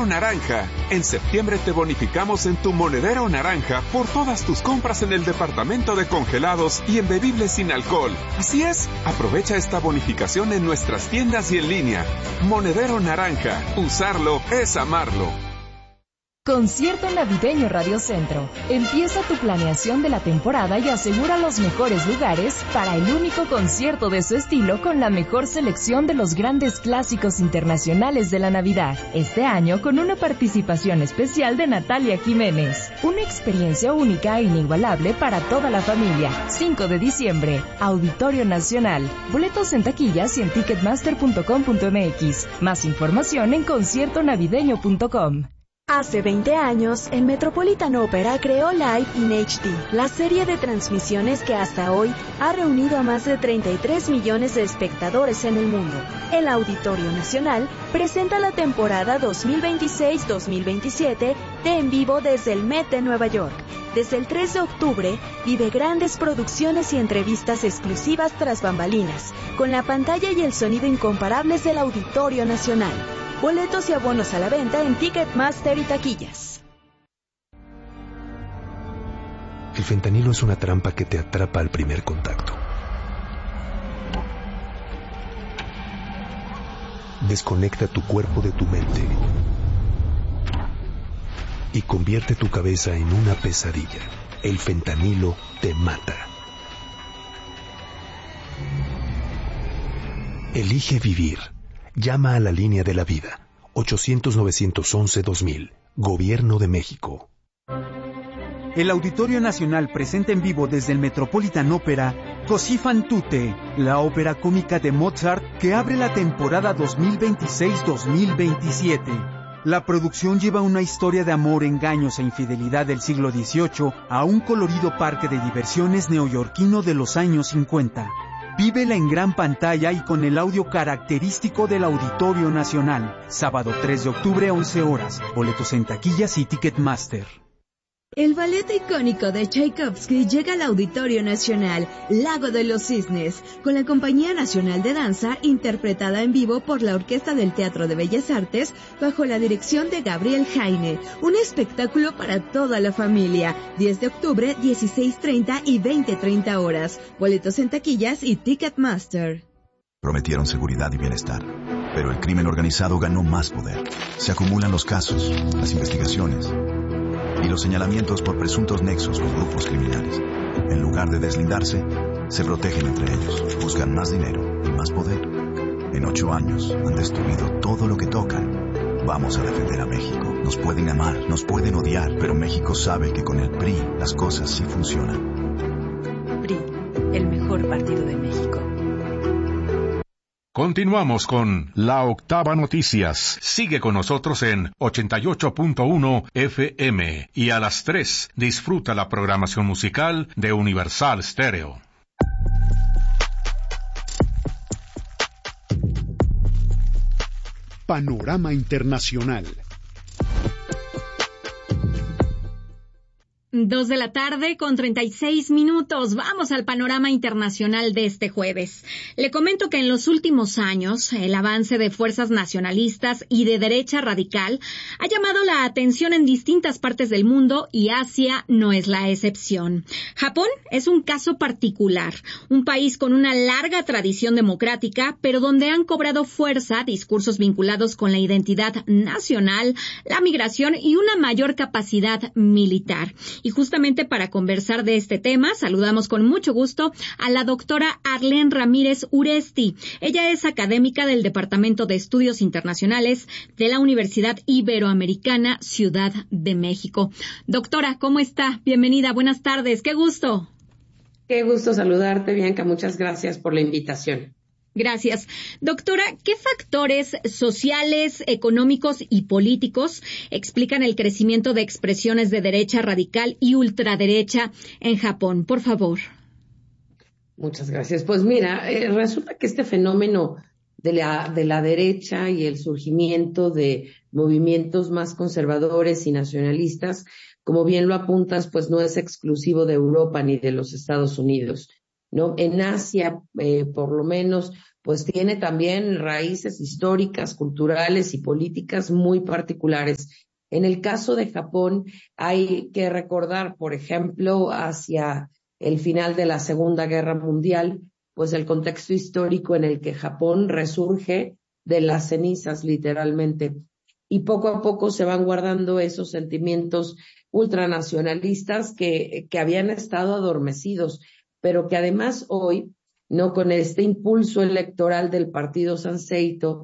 Naranja. En septiembre te bonificamos en tu Monedero Naranja por todas tus compras en el departamento de congelados y en bebibles sin alcohol. Así es, aprovecha esta bonificación en nuestras tiendas y en línea. Monedero Naranja, usarlo es amarlo. Concierto Navideño Radio Centro. Empieza tu planeación de la temporada y asegura los mejores lugares para el único concierto de su estilo con la mejor selección de los grandes clásicos internacionales de la Navidad. Este año con una participación especial de Natalia Jiménez. Una experiencia única e inigualable para toda la familia. 5 de diciembre, Auditorio Nacional. Boletos en taquillas y en ticketmaster.com.mx. Más información en conciertonavideño.com. Hace 20 años, el Metropolitan Opera creó Live in HD, la serie de transmisiones que hasta hoy ha reunido a más de 33 millones de espectadores en el mundo. El Auditorio Nacional presenta la temporada 2026-2027 de En Vivo desde el Met de Nueva York. Desde el 3 de octubre, vive grandes producciones y entrevistas exclusivas tras bambalinas, con la pantalla y el sonido incomparables del Auditorio Nacional. Boletos y abonos a la venta en Ticketmaster y taquillas. El fentanilo es una trampa que te atrapa al primer contacto. Desconecta tu cuerpo de tu mente y convierte tu cabeza en una pesadilla. El fentanilo te mata. Elige vivir. Llama a la línea de la vida. 800-911-2000. Gobierno de México. El Auditorio Nacional presenta en vivo desde el Metropolitan Opera Così fan tutte, la ópera cómica de Mozart que abre la temporada 2026-2027. La producción lleva una historia de amor, engaños e infidelidad del siglo XVIII a un colorido parque de diversiones neoyorquino de los años 50. Vívela en gran pantalla y con el audio característico del Auditorio Nacional. Sábado 3 de octubre, 11 horas. Boletos en taquillas y Ticketmaster. El ballet icónico de Tchaikovsky llega al Auditorio Nacional, Lago de los Cisnes, con la Compañía Nacional de Danza, interpretada en vivo por la Orquesta del Teatro de Bellas Artes, bajo la dirección de Gabriel Heine. Un espectáculo para toda la familia. 10 de octubre, 16:30 y 20:30 horas. Boletos en taquillas y Ticketmaster. Prometieron seguridad y bienestar, pero el crimen organizado ganó más poder. Se acumulan los casos, las investigaciones y los señalamientos por presuntos nexos con grupos criminales. En lugar de deslindarse, se protegen entre ellos, buscan más dinero y más poder. En 8 años han destruido todo lo que tocan. Vamos a defender a México. Nos pueden amar, nos pueden odiar, pero México sabe que con el PRI las cosas sí funcionan. PRI, el mejor partido de México. Continuamos con La Octava Noticias. Sigue con nosotros en 88.1 FM y a las 3 disfruta la programación musical de Universal Stereo. Panorama Internacional. 2 de la tarde con 36 minutos. Vamos al panorama internacional de este jueves. Le comento que en los últimos años, el avance de fuerzas nacionalistas y de derecha radical ha llamado la atención en distintas partes del mundo y Asia no es la excepción. Japón es un caso particular, un país con una larga tradición democrática, pero donde han cobrado fuerza discursos vinculados con la identidad nacional, la migración y una mayor capacidad militar. Y justamente para conversar de este tema, saludamos con mucho gusto a la doctora Arlene Ramírez Uresti. Ella es académica del Departamento de Estudios Internacionales de la Universidad Iberoamericana, Ciudad de México. Doctora, ¿cómo está? Bienvenida, buenas tardes, qué gusto. Qué gusto saludarte, Bianca, muchas gracias por la invitación. Gracias. Doctora, ¿qué factores sociales, económicos y políticos explican el crecimiento de expresiones de derecha radical y ultraderecha en Japón? Por favor. Muchas gracias. Pues mira, resulta que este fenómeno de la derecha y el surgimiento de movimientos más conservadores y nacionalistas, como bien lo apuntas, pues no es exclusivo de Europa ni de los Estados Unidos. ¿no? En Asia, por lo menos, pues tiene también raíces históricas, culturales y políticas muy particulares. En el caso de Japón, hay que recordar, por ejemplo, hacia el final de la Segunda Guerra Mundial, pues el contexto histórico en el que Japón resurge de las cenizas, literalmente. Y poco a poco se van guardando esos sentimientos ultranacionalistas que habían estado adormecidos, pero que además hoy, no con este impulso electoral del partido Sanseito,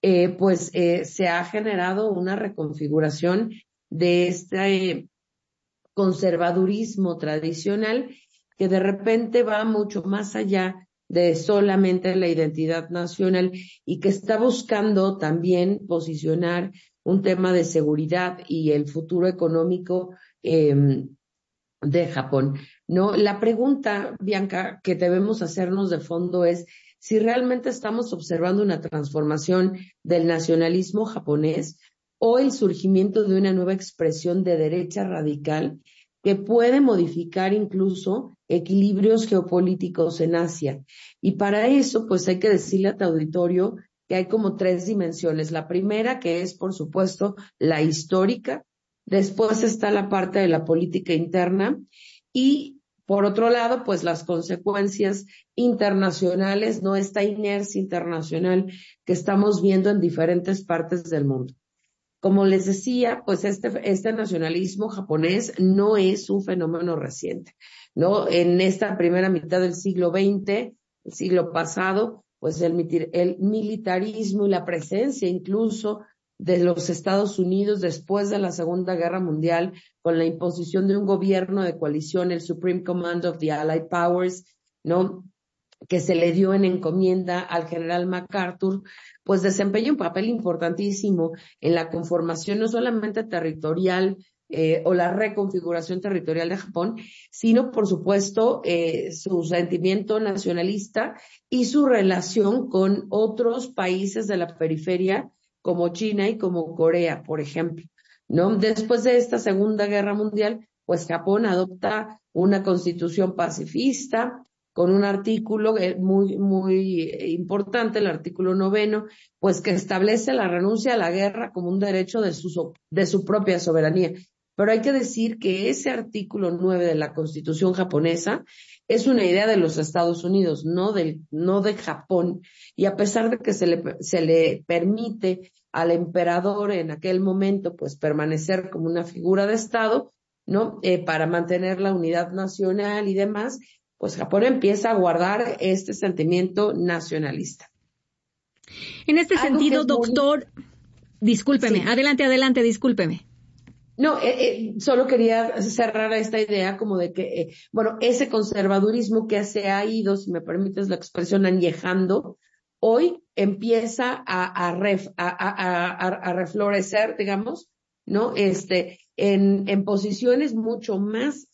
se ha generado una reconfiguración de este conservadurismo tradicional que de repente va mucho más allá de solamente la identidad nacional y que está buscando también posicionar un tema de seguridad y el futuro económico de Japón. No, la pregunta, Bianca, que debemos hacernos de fondo es si realmente estamos observando una transformación del nacionalismo japonés o el surgimiento de una nueva expresión de derecha radical que puede modificar incluso equilibrios geopolíticos en Asia. Y para eso, pues hay que decirle a tu auditorio que hay como 3 dimensiones. La primera, que es, por supuesto, la histórica. Después está la parte de la política interna. Y, por otro lado, pues las consecuencias internacionales, ¿no? Esta inercia internacional que estamos viendo en diferentes partes del mundo. Como les decía, pues este nacionalismo japonés no es un fenómeno reciente, ¿no? En esta primera mitad del siglo XX, el siglo pasado, pues el militarismo y la presencia incluso de los Estados Unidos después de la Segunda Guerra Mundial, con la imposición de un gobierno de coalición, el Supreme Command of the Allied Powers, ¿no?, que se le dio en encomienda al general MacArthur, pues desempeña un papel importantísimo en la conformación no solamente territorial o la reconfiguración territorial de Japón, sino por supuesto su sentimiento nacionalista y su relación con otros países de la periferia como China y como Corea, por ejemplo, ¿no? Después de esta Segunda Guerra Mundial, pues Japón adopta una constitución pacifista, con un artículo muy importante, el artículo 9, pues que establece la renuncia a la guerra como un derecho de su propia soberanía. Pero hay que decir que ese artículo 9 de la Constitución japonesa es una idea de los Estados Unidos, no de Japón. Y a pesar de que se le permite al emperador en aquel momento, pues permanecer como una figura de Estado, ¿no? Para mantener la unidad nacional y demás, pues Japón empieza a guardar este sentimiento nacionalista. En este sentido, doctor, discúlpeme, sí. Adelante, discúlpeme. No, solo quería cerrar esta idea como de que, ese conservadurismo que se ha ido, si me permites la expresión, añejando, hoy empieza a reflorecer, digamos, ¿no? En posiciones mucho más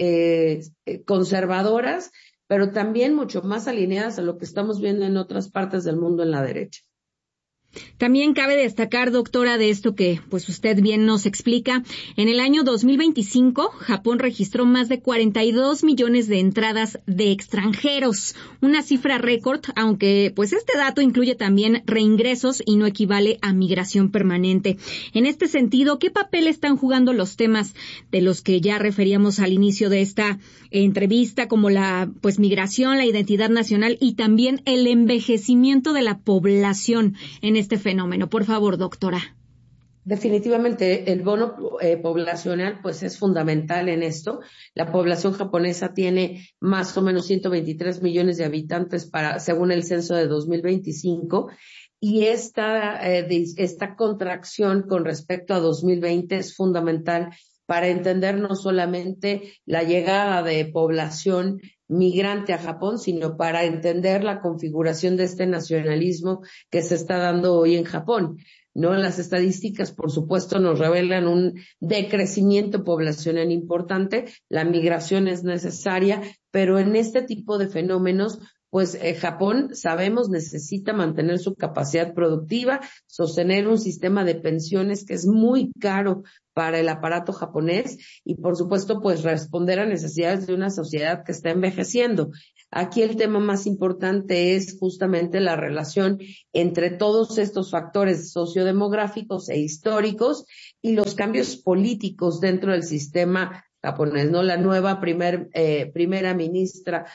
conservadoras, pero también mucho más alineadas a lo que estamos viendo en otras partes del mundo en la derecha. También cabe destacar, doctora, de esto que pues usted bien nos explica. En el año 2025, Japón registró más de 42 millones de entradas de extranjeros, una cifra récord, aunque pues este dato incluye también reingresos y no equivale a migración permanente. En este sentido, ¿qué papel están jugando los temas de los que ya referíamos al inicio de esta entrevista, como la pues migración, la identidad nacional y también el envejecimiento de la población en este fenómeno? Por favor, doctora. Definitivamente el bono poblacional pues es fundamental en esto. La población japonesa tiene más o menos 123 millones de habitantes según el censo de 2025 y esta contracción con respecto a 2020 es fundamental para entender no solamente la llegada de población migrante a Japón, sino para entender la configuración de este nacionalismo que se está dando hoy en Japón. ¿No? Las estadísticas, por supuesto, nos revelan un decrecimiento poblacional importante, la migración es necesaria, pero en este tipo de fenómenos, pues Japón, sabemos, necesita mantener su capacidad productiva, sostener un sistema de pensiones que es muy caro para el aparato japonés y, por supuesto, pues responder a necesidades de una sociedad que está envejeciendo. Aquí el tema más importante es justamente la relación entre todos estos factores sociodemográficos e históricos y los cambios políticos dentro del sistema japonés, ¿no? La nueva primera ministra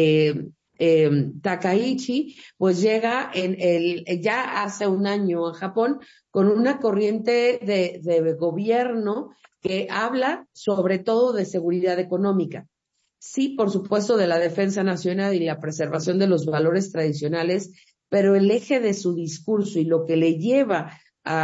Takaichi, pues llega ya hace un año a Japón con una corriente de gobierno que habla sobre todo de seguridad económica. Sí, por supuesto, de la defensa nacional y la preservación de los valores tradicionales, pero el eje de su discurso y lo que le lleva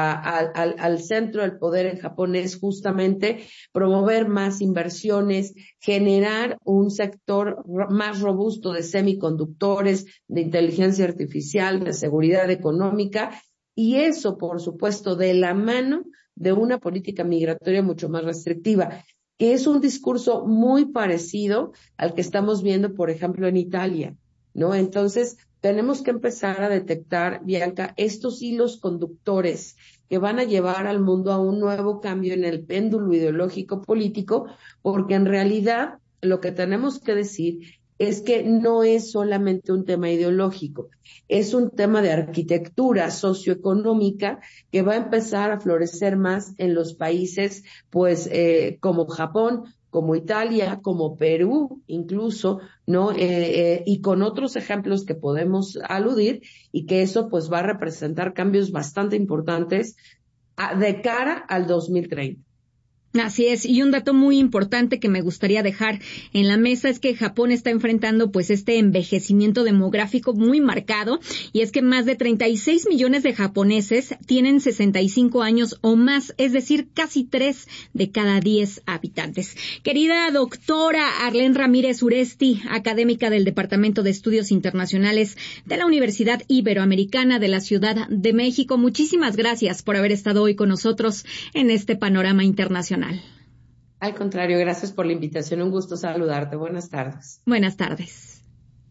al centro del poder en Japón es justamente promover más inversiones, generar un sector más robusto de semiconductores, de inteligencia artificial, de seguridad económica, y eso, por supuesto, de la mano de una política migratoria mucho más restrictiva, que es un discurso muy parecido al que estamos viendo, por ejemplo, en Italia, ¿no? Entonces, tenemos que empezar a detectar, Bianca, estos hilos conductores que van a llevar al mundo a un nuevo cambio en el péndulo ideológico político, porque en realidad lo que tenemos que decir es que no es solamente un tema ideológico, es un tema de arquitectura socioeconómica que va a empezar a florecer más en los países, pues, como Japón, como Italia, como Perú, incluso, ¿no? Y con otros ejemplos que podemos aludir, y que eso, pues, va a representar cambios bastante importantes de cara al 2030. Así es, y un dato muy importante que me gustaría dejar en la mesa es que Japón está enfrentando pues este envejecimiento demográfico muy marcado, y es que más de 36 millones de japoneses tienen 65 años o más, es decir, casi 3 de cada 10 habitantes. Querida doctora Arlén Ramírez Uresti, académica del Departamento de Estudios Internacionales de la Universidad Iberoamericana de la Ciudad de México, muchísimas gracias por haber estado hoy con nosotros en este panorama internacional. Al contrario, gracias por la invitación. Un gusto saludarte. Buenas tardes. Buenas tardes.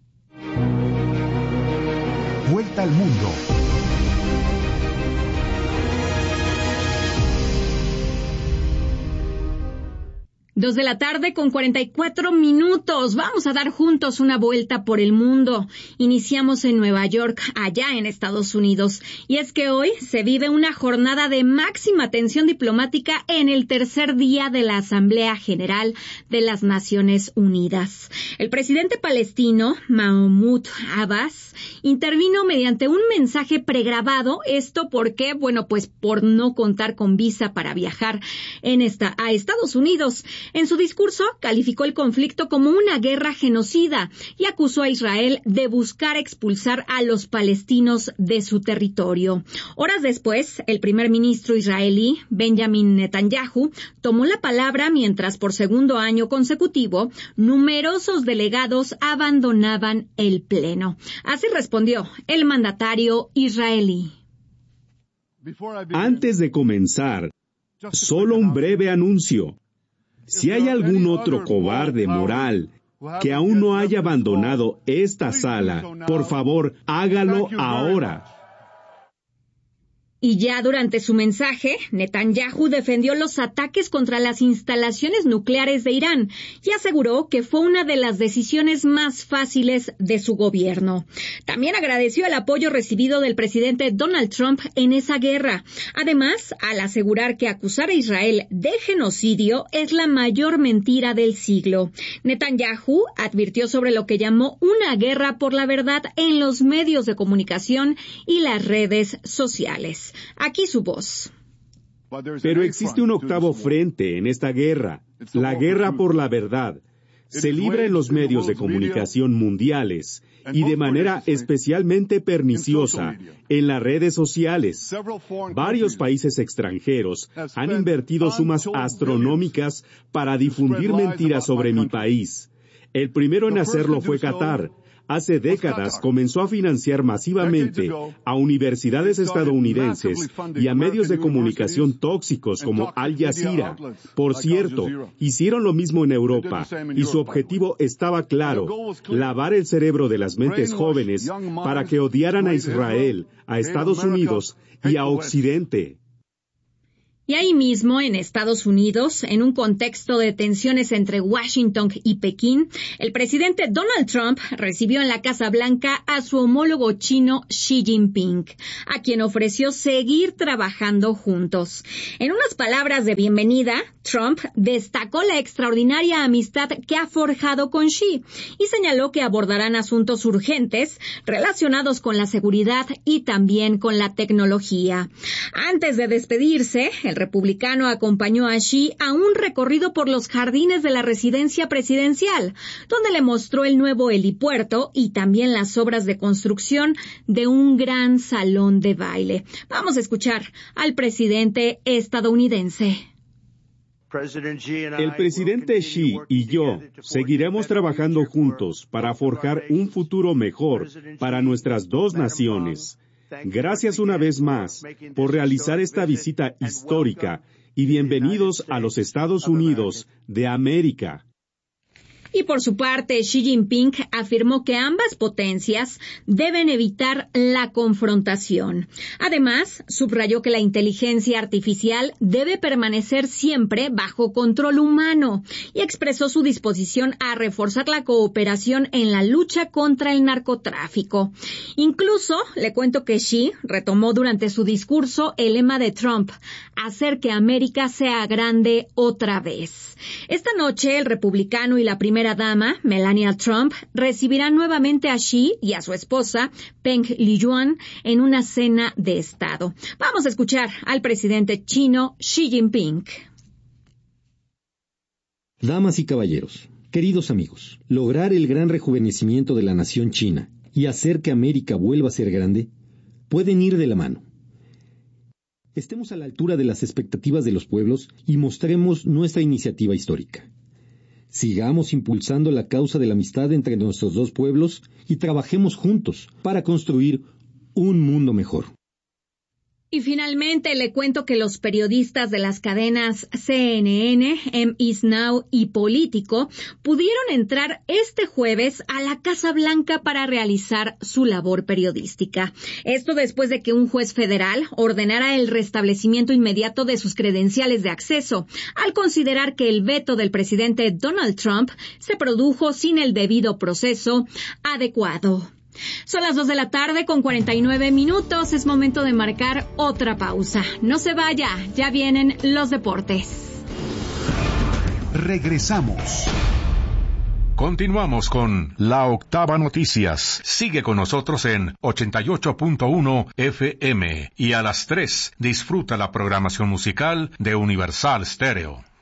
Vuelta al mundo. 2 de la tarde con 44 minutos. Vamos a dar juntos una vuelta por el mundo. Iniciamos en Nueva York, allá en Estados Unidos. Y es que hoy se vive una jornada de máxima tensión diplomática en el tercer día de la Asamblea General de las Naciones Unidas. El presidente palestino, Mahmoud Abbas, intervino mediante un mensaje pregrabado. ¿Esto por qué? Bueno, pues por no contar con visa para viajar a Estados Unidos. En su discurso, calificó el conflicto como una guerra genocida y acusó a Israel de buscar expulsar a los palestinos de su territorio. Horas después, el primer ministro israelí, Benjamin Netanyahu, tomó la palabra mientras por segundo año consecutivo, numerosos delegados abandonaban el Pleno. Así respondió el mandatario israelí. Antes de comenzar, solo un breve anuncio. Si hay algún otro cobarde moral que aún no haya abandonado esta sala, por favor, hágalo ahora. Y ya durante su mensaje, Netanyahu defendió los ataques contra las instalaciones nucleares de Irán y aseguró que fue una de las decisiones más fáciles de su gobierno. También agradeció el apoyo recibido del presidente Donald Trump en esa guerra. Además, al asegurar que acusar a Israel de genocidio es la mayor mentira del siglo. Netanyahu advirtió sobre lo que llamó una guerra por la verdad en los medios de comunicación y las redes sociales. Aquí su voz. Pero existe un octavo frente en esta guerra, la guerra por la verdad. Se libra en los medios de comunicación mundiales y de manera especialmente perniciosa en las redes sociales. Varios países extranjeros han invertido sumas astronómicas para difundir mentiras sobre mi país. El primero en hacerlo fue Qatar. Hace décadas comenzó a financiar masivamente a universidades estadounidenses y a medios de comunicación tóxicos como Al Jazeera. Por cierto, hicieron lo mismo en Europa y su objetivo estaba claro: lavar el cerebro de las mentes jóvenes para que odiaran a Israel, a Estados Unidos y a Occidente. Y ahí mismo, en Estados Unidos, en un contexto de tensiones entre Washington y Pekín, el presidente Donald Trump recibió en la Casa Blanca a su homólogo chino Xi Jinping, a quien ofreció seguir trabajando juntos. En unas palabras de bienvenida, Trump destacó la extraordinaria amistad que ha forjado con Xi y señaló que abordarán asuntos urgentes relacionados con la seguridad y también con la tecnología. Antes de despedirse, el republicano acompañó a Xi a un recorrido por los jardines de la residencia presidencial, donde le mostró el nuevo helipuerto y también las obras de construcción de un gran salón de baile. Vamos a escuchar al presidente estadounidense. El presidente Xi y yo seguiremos trabajando juntos para forjar un futuro mejor para nuestras dos naciones. Gracias una vez más por realizar esta visita histórica y bienvenidos a los Estados Unidos de América. Y por su parte, Xi Jinping afirmó que ambas potencias deben evitar la confrontación. Además, subrayó que la inteligencia artificial debe permanecer siempre bajo control humano y expresó su disposición a reforzar la cooperación en la lucha contra el narcotráfico. Incluso, le cuento que Xi retomó durante su discurso el lema de Trump, hacer que América sea grande otra vez. Esta noche, el republicano y la primera dama, Melania Trump, recibirán nuevamente a Xi y a su esposa, Peng Liyuan, en una cena de Estado. Vamos a escuchar al presidente chino Xi Jinping. Damas y caballeros, queridos amigos, lograr el gran rejuvenecimiento de la nación china y hacer que América vuelva a ser grande pueden ir de la mano. Estemos a la altura de las expectativas de los pueblos y mostremos nuestra iniciativa histórica. Sigamos impulsando la causa de la amistad entre nuestros dos pueblos y trabajemos juntos para construir un mundo mejor. Y finalmente le cuento que los periodistas de las cadenas CNN, M-Is Now y Político pudieron entrar este jueves a la Casa Blanca para realizar su labor periodística. Esto después de que un juez federal ordenara el restablecimiento inmediato de sus credenciales de acceso, al considerar que el veto del presidente Donald Trump se produjo sin el debido proceso adecuado. Son las 2 de la tarde con 49 minutos. Es momento de marcar otra pausa. No se vaya, ya vienen los deportes. Regresamos. Continuamos con La Octava Noticias. Sigue con nosotros en 88.1 FM y a las 3 disfruta la programación musical de Universal Stereo.